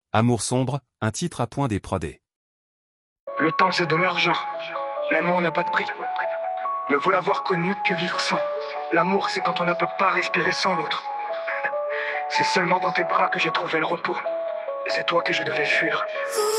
Amour sombre, un titre à point des prodés. Le temps c'est de l'argent. L'amour n'a pas de prix. Ne vous l'avoir connu que vivre sans. L'amour c'est quand on ne peut pas respirer sans l'autre. C'est seulement dans tes bras que j'ai trouvé le repos. C'est toi que je devais fuir.